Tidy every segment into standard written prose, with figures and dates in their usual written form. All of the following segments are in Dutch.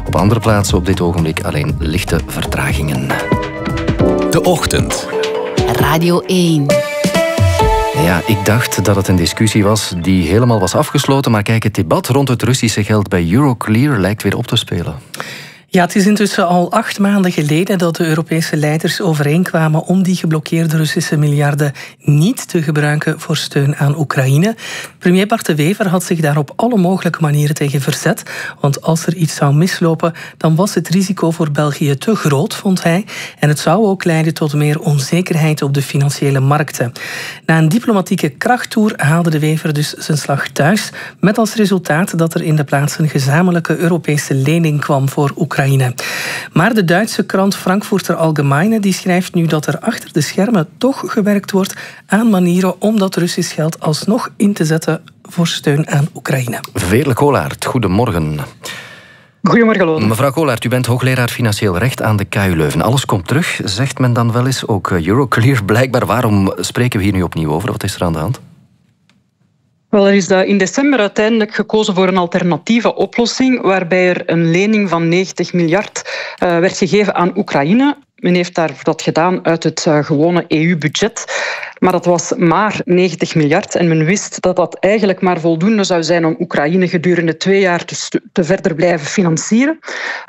Op andere plaatsen op dit ogenblik alleen lichte vertragingen. De Ochtend. Radio 1. Ja, ik dacht dat het een discussie was die helemaal was afgesloten, maar kijk, het debat rond het Russische geld bij Euroclear lijkt weer op te spelen. Ja, het is intussen al 8 maanden geleden dat de Europese leiders overeenkwamen om die geblokkeerde Russische miljarden niet te gebruiken voor steun aan Oekraïne. Premier Bart De Wever had zich daar op alle mogelijke manieren tegen verzet, want als er iets zou mislopen, dan was het risico voor België te groot, vond hij. En het zou ook leiden tot meer onzekerheid op de financiële markten. Na een diplomatieke krachttoer haalde De Wever dus zijn slag thuis, met als resultaat dat er in de plaats een gezamenlijke Europese lening kwam voor Oekraïne. Maar de Duitse krant Frankfurter Allgemeine die schrijft nu dat er achter de schermen toch gewerkt wordt aan manieren om dat Russisch geld alsnog in te zetten voor steun aan Oekraïne. Veerle Koolaert, goedemorgen. Goedemorgen, Lode. Mevrouw Koolaert, u bent hoogleraar Financieel Recht aan de KU Leuven. Alles komt terug, zegt men dan wel eens. Ook Euroclear blijkbaar. Waarom spreken we hier nu opnieuw over? Wat is er aan de hand? Wel, er is in december uiteindelijk gekozen voor een alternatieve oplossing waarbij er een lening van 90 miljard werd gegeven aan Oekraïne. Men heeft dat gedaan uit het gewone EU-budget. Maar dat was maar 90 miljard. En men wist dat dat eigenlijk maar voldoende zou zijn om Oekraïne gedurende 2 jaar te verder blijven financieren.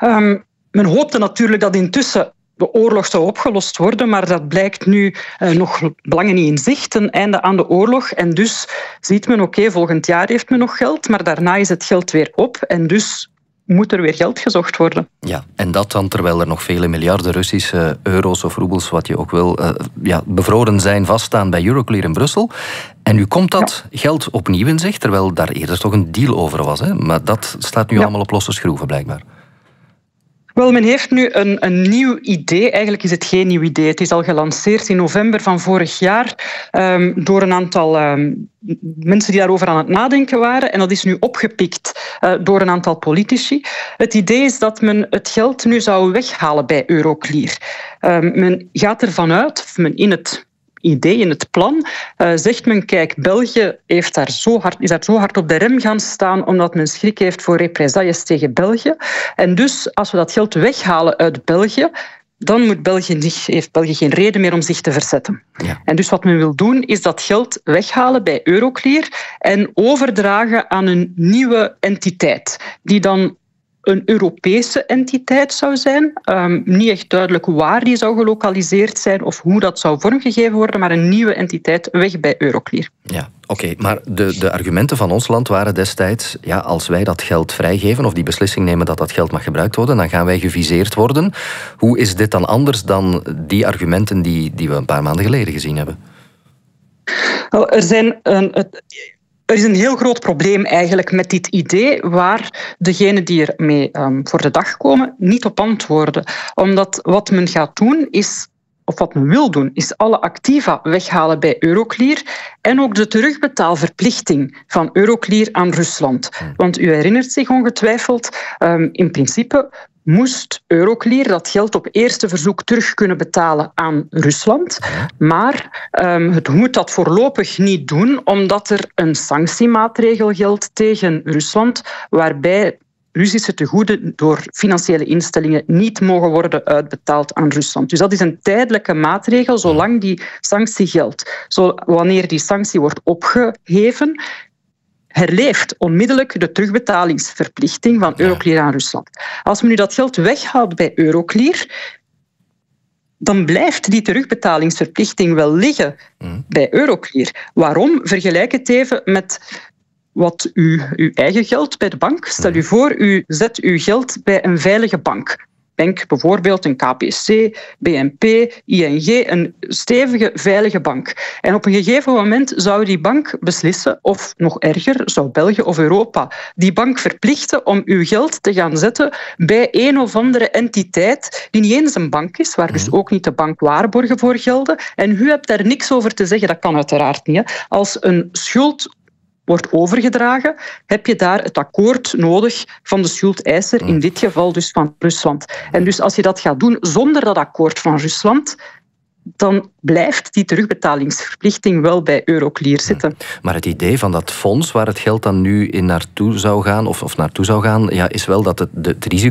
Men hoopte natuurlijk dat intussen de oorlog zou opgelost worden, maar dat blijkt nu nog belangen niet in zicht, een einde aan de oorlog. En dus ziet men, oké, volgend jaar heeft men nog geld, maar daarna is het geld weer op en dus moet er weer geld gezocht worden. Ja, en dat dan terwijl er nog vele miljarden Russische euro's of roebels, wat je ook wil, bevroren zijn, vaststaan bij Euroclear in Brussel. En nu komt dat geld opnieuw in zicht, terwijl daar eerder toch een deal over was. Hè? Maar dat staat nu allemaal op losse schroeven, blijkbaar. Wel, men heeft nu een nieuw idee. Eigenlijk is het geen nieuw idee. Het is al gelanceerd in november van vorig jaar door een aantal mensen die daarover aan het nadenken waren. En dat is nu opgepikt door een aantal politici. Het idee is dat men het geld nu zou weghalen bij Euroclear. Men gaat ervan uit, of men in het idee, in het plan, zegt men, kijk, België is daar zo hard op de rem gaan staan omdat men schrik heeft voor represailles tegen België. En dus, als we dat geld weghalen uit België, dan heeft België geen reden meer om zich te verzetten. Ja. En dus wat men wil doen, is dat geld weghalen bij Euroclear en overdragen aan een nieuwe entiteit, die dan een Europese entiteit zou zijn. Niet echt duidelijk waar die zou gelokaliseerd zijn of hoe dat zou vormgegeven worden, maar een nieuwe entiteit weg bij Euroclear. Ja, oké, maar de argumenten van ons land waren destijds, ja, als wij dat geld vrijgeven of die beslissing nemen dat dat geld mag gebruikt worden, dan gaan wij geviseerd worden. Hoe is dit dan anders dan die argumenten die we een paar maanden geleden gezien hebben? Er is een heel groot probleem eigenlijk met dit idee waar degenen die ermee voor de dag komen niet op antwoorden. Omdat wat men gaat doen is, of wat men wil doen, is alle activa weghalen bij Euroclear en ook de terugbetaalverplichting van Euroclear aan Rusland. Want u herinnert zich ongetwijfeld, in principe moest Euroclear dat geld op eerste verzoek terug kunnen betalen aan Rusland. Maar het moet dat voorlopig niet doen, omdat er een sanctiemaatregel geldt tegen Rusland, waarbij Russische tegoeden door financiële instellingen niet mogen worden uitbetaald aan Rusland. Dus dat is een tijdelijke maatregel, zolang die sanctie geldt. Wanneer die sanctie wordt opgeheven, herleeft onmiddellijk de terugbetalingsverplichting van Euroclear aan Rusland. Als men nu dat geld weghaalt bij Euroclear, dan blijft die terugbetalingsverplichting wel liggen bij Euroclear. Waarom? Vergelijk het even met wat uw eigen geld bij de bank. Stel u voor, u zet uw geld bij een veilige bank. Denk bijvoorbeeld een KBC, BNP, ING, een stevige, veilige bank. En op een gegeven moment zou die bank beslissen, of nog erger, zou België of Europa die bank verplichten om uw geld te gaan zetten bij een of andere entiteit die niet eens een bank is, waar dus ook niet de bankwaarborgen voor gelden. En u hebt daar niks over te zeggen, dat kan uiteraard niet. Hè. Als een schuld wordt overgedragen, heb je daar het akkoord nodig van de schuldeiser, in dit geval dus van Rusland. En dus als je dat gaat doen zonder dat akkoord van Rusland, dan blijft die terugbetalingsverplichting wel bij Euroclear zitten. Maar het idee van dat fonds waar het geld dan nu in naartoe zou gaan, of naartoe zou gaan, ja, is wel dat het risico